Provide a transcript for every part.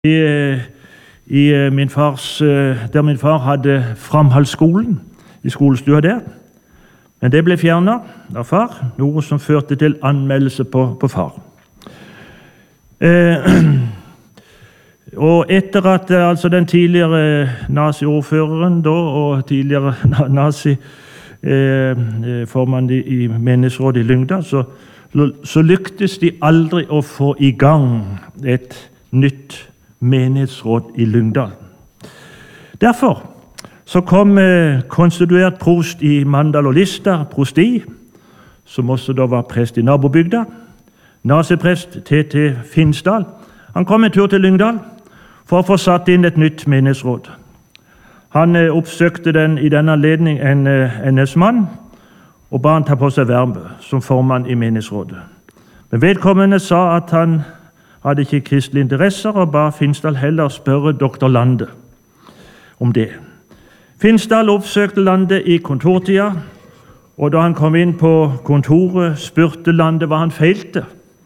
der min far hadde framhaldsskolen, i skolestua der. Men det ble fjernet av far, noe som førte til anmeldelse på far. Og etter at altså den tidligere nazi-ordføreren og tidligere nazi-formann i menighetsrådet i Lyngdal, så lyktes de aldri å få i gang et nytt menighetsråd i Lyngdal. Derfor så kom konstituert prost i Mandal og Lista, prosti, som også da var prest i nabobygda, naziprest T.T. Finnsdal. Han kom en tur til Lyngdal for å få satt inn et nytt menighetsråd. Han oppsøkte i denne anledning en NS-mann og ba han ta på seg vervet som formann i menighetsrådet. Men vedkommende sa at han hadde ikke kristelige interesser, og ba Finnsdal heller spørre doktor Lande om det. Finnsdal oppsøkte Lande i kontortida, og da han kom inn på kontoret, spurte Lande hva han feilte.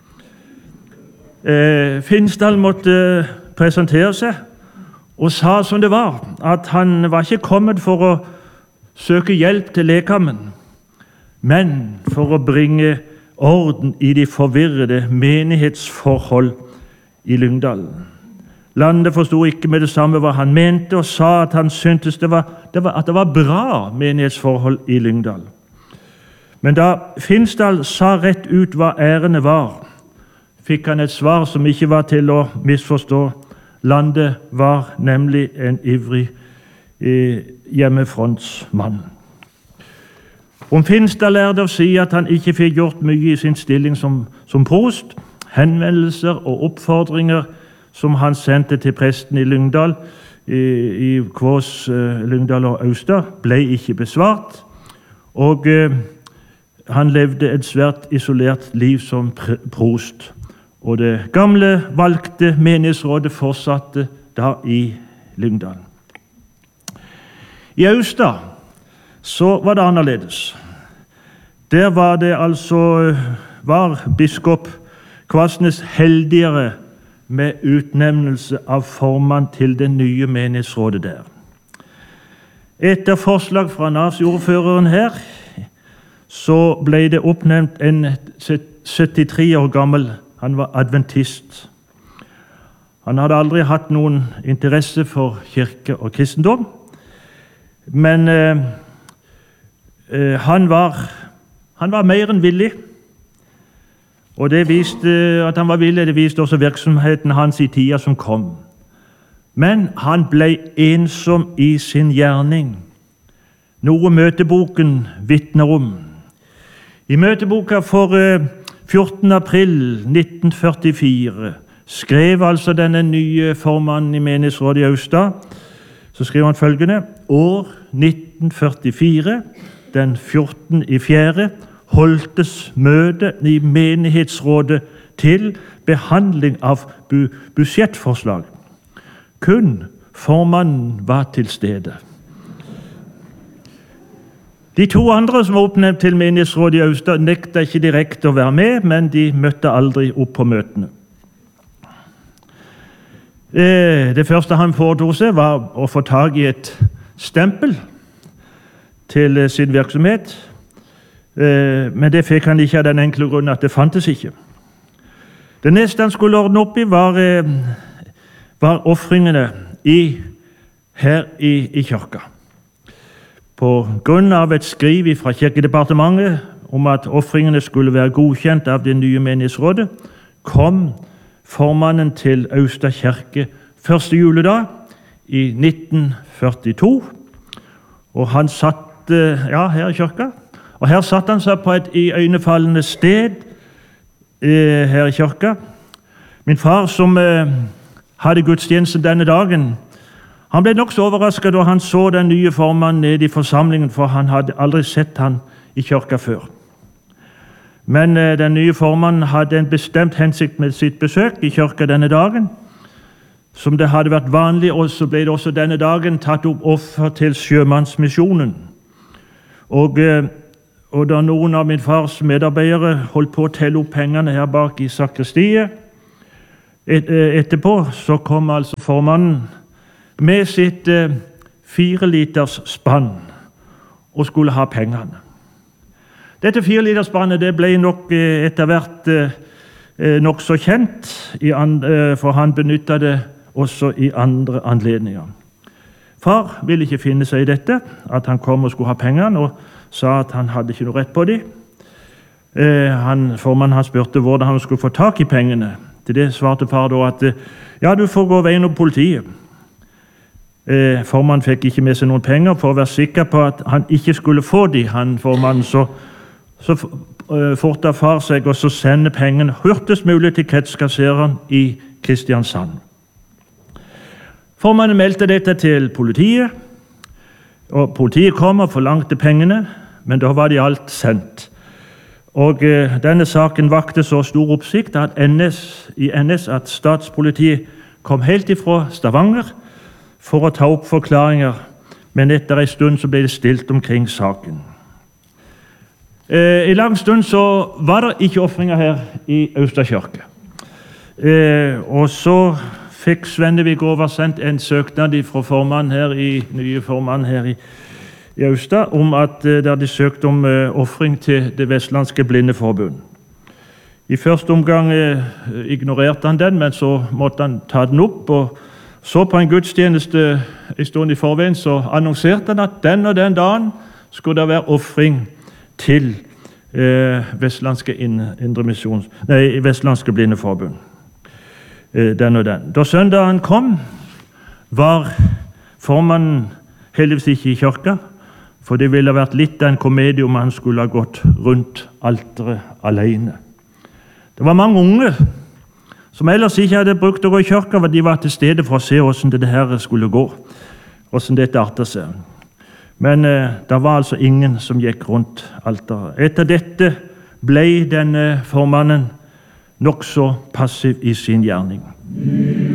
Finnsdal måtte presentere seg, og sa som det var, at han var ikke kommet for å søke hjelp til lekammen, men for å bringe orden i de forvirrede menighetsforhold i Lyngdal. Lande forstod ikke med det samme hva han mente, og sa at han syntes at det var bra menighetsforhold i Lyngdal. Men da Finnsdal sa rett ut hva ærende var, fikk han et svar som ikke var til å misforstå. Lande var nemlig en ivrig hjemmefrontsmann. Om Finnsdal lærte å si at han ikke fikk gjort mye i sin stilling som prost, henvendelser og oppfordringer som han sendte til presten i Lyngdal, i Kvås, Lyngdal og Austad, ble ikke besvart, og han levde et svært isolert liv som prost. Og det gamle, valgte menighetsrådet fortsatte da i Lyngdal. I Austad så var det annerledes. Der var det var biskop Kvassnes heldigere med utnevnelse av formann til det nye menighetsrådet der. Etter forslag fra nazi-ordføreren her, så ble det oppnevnt en 73 år gammel. Han var adventist. Han hadde aldri hatt noen interesse for kirke og kristendom, men han var mer enn villig, og det viste at han var villig, det viste også virksomheten hans i tida som kom. Men han ble ensom i sin gjerning, noe møteboken vitner om. I møteboka for 14. april 1944 skrev altså denne nye formannen i menighetsrådet i Austad, så skrev han følgende: år 1944, den 14.4., holdtes møte i menighetsrådet til behandling av budsjettforslag. Kun formannen var til stede. De to andre som var oppnevnt til menighetsrådet i Austad, nekta ikke direkte å være med, men de møtte aldri opp på møtene. Det første han foretok seg, var å få tag i et stempel til sin virksomhet, men det fikk han ikke av den enkle grunnen at det fantes ikke. Det neste han skulle ordne opp i, var ofringene her i kirka. På grunn av et skriv fra kirkedepartementet om at ofringene skulle være godkjent av det nye menighetsrådet, kom formannen til Austad kirke første juledag i 1942, og han satt her i kirka. Og her satt han seg på et iøynefallende sted her i kirka. Min far, som hadde gudstjenesten denne dagen, han ble nok så overrasket da han så den nye formannen nede i forsamlingen, for han hadde aldri sett han i kirka før. Men den nye formannen hadde en bestemt hensikt med sitt besøk i kirka denne dagen, som det hadde vært vanlig, og så ble det også denne dagen tatt opp offer til sjømannsmisjonen. Og da noen av min fars medarbeidere holdt på å telle opp pengene her bak i sakristiet, Etterpå så kom altså formannen med sitt 4 liters spann og skulle ha pengene. Dette 4 liters spannet det ble nok etter hvert nok så kjent, for han benyttet det også i andre anledninger. Far ville ikke finne seg i dette, at han kom og skulle ha pengene, og sa at han hadde ikke noe rett på dem. Formannen spurte hvordan han skulle få tak i pengene. Til det svarte far da at ja, du får gå veien om politiet. Formannen fikk ikke med seg noen penger for å være sikker på at han ikke skulle få dem. Formannen så fortet far seg og så sende pengene hurtigst mulig til kretskasseren i Kristiansand. Formannen meldte dette til politiet, og politiet kom og forlangte pengene, men da var de alt sendt. Og denne saken vakte så stor oppsikt i NS at statspolitiet kom helt ifra Stavanger for å ta opp forklaringer, men etter en stund så ble det stilt omkring saken. I lang stund så var det ikke offringer her i Austad kirke. Og så fikk Svennevik oversendt en søknad fra nye formannen her i Austad om at der de søkte om offring til Det Vestlandske Blindeforbund. I første omgang ignorerte han den, men så måtte han ta den opp, og så på en gudstjeneste en stund i forveien så annonserte han at den og den dagen skulle det være offring til Vestlandske Blindeforbund. Den og den. Da søndagen kom, var formannen heldigvis ikke i kirka, for det ville vært litt av en komedie om han skulle ha gått rundt alteret alene. Det var mange unge som ellers ikke hadde brukt å gå i kirka, for de var til stede for å se hvordan det her skulle gå, hvordan dette artet seg. Men det var altså ingen som gikk rundt alteret. Etter dette ble denne formannen nokså passiv i sin gjerning.